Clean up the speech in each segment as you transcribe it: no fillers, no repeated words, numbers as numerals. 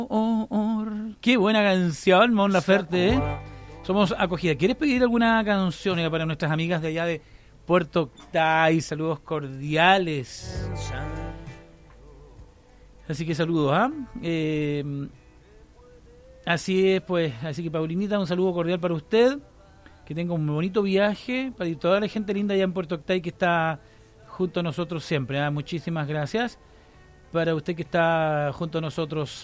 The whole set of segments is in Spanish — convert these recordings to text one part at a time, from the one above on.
Qué buena canción, Mon Laferte, ¿eh? Somos acogida. ¿Quieres pedir alguna canción para nuestras amigas de allá de Puerto Octay? Saludos cordiales. Así que saludos, ¿ah? Así es, pues. Así que, Paulinita, un saludo cordial para usted. Que tenga un bonito viaje. Para toda la gente linda allá en Puerto Octay que está junto a nosotros siempre, ¿ah? Muchísimas gracias. Para usted que está junto a nosotros,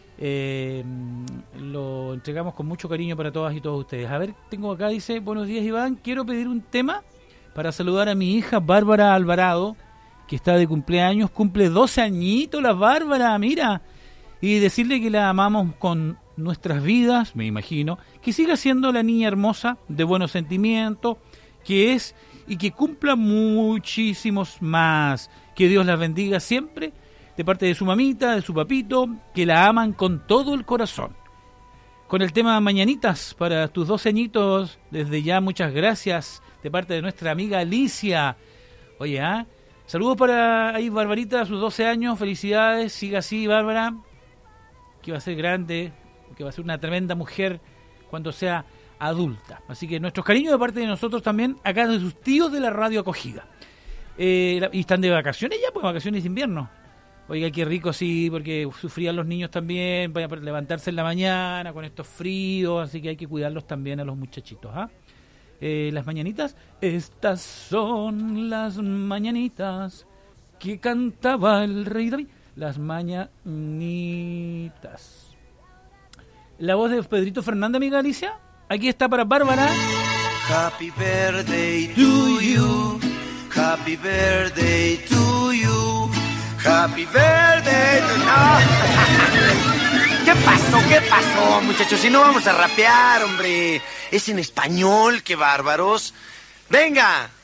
lo entregamos con mucho cariño para todas y todos ustedes. A ver, tengo acá, dice, buenos días, Iván, quiero pedir un tema para saludar a mi hija Bárbara Alvarado, que está de cumpleaños, cumple 12 añitos la Bárbara, mira, y decirle que la amamos con nuestras vidas, me imagino, que siga siendo la niña hermosa, de buenos sentimientos, que es, y que cumpla muchísimos más, que Dios las bendiga siempre, de parte de su mamita, de su papito, que la aman con todo el corazón. Con el tema Mañanitas para tus 12 añitos, desde ya muchas gracias de parte de nuestra amiga Alicia. Oye, saludos para ahí Barbarita, a sus 12 años, felicidades, siga así Bárbara, que va a ser grande, que va a ser una tremenda mujer cuando sea adulta. Así que nuestros cariños de parte de nosotros también, acá de sus tíos de la radio acogida. Y están de vacaciones ya, pues vacaciones de invierno. Oiga, qué rico, sí, porque sufrían los niños también, para levantarse en la mañana con estos fríos, así que hay que cuidarlos también a los muchachitos, ¿ah? Las mañanitas, estas son las mañanitas que cantaba el rey David, las mañanitas. La voz de Pedrito Fernández, amiga Alicia, aquí está para Bárbara. Happy birthday to you, happy birthday to you. Happy birthday to you. ¿Qué pasó, muchachos? Si no vamos a rapear, hombre. Es en español, qué bárbaros. ¡Venga!